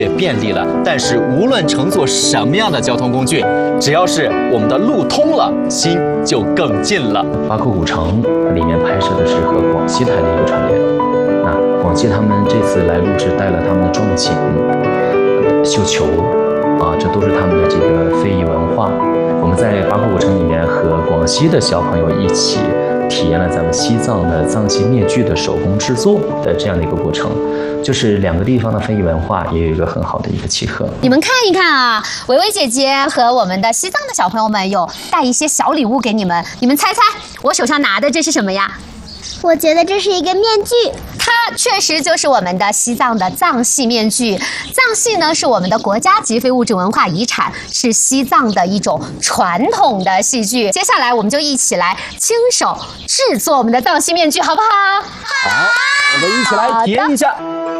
也便利了，但是无论乘坐什么样的交通工具，只要是我们的路通了，心就更近了。 巴库古城里面拍摄的是和广西台的一个串联。那广西他们这次来录制带了他们的壮锦、绣球啊，这都是他们的这个非遗文化。我们在巴库古城里面和广西的小朋友一起体验了咱们西藏的藏戏面具的手工制作的这样的一个过程，就是两个地方的非遗文化也有一个很好的一个契合。 你们看一看啊，维维姐姐和我们的西藏的小朋友们有带一些小礼物给你们，你们猜猜我手上拿的这是什么呀？ 我觉得这是一个面具， 它确实就是我们的西藏的藏戏面具。藏戏呢是我们的国家级非物质文化遗产，是西藏的一种传统的戏剧。接下来我们就一起来亲手制作我们的藏戏面具，好不好？ 好，我们一起来体验一下。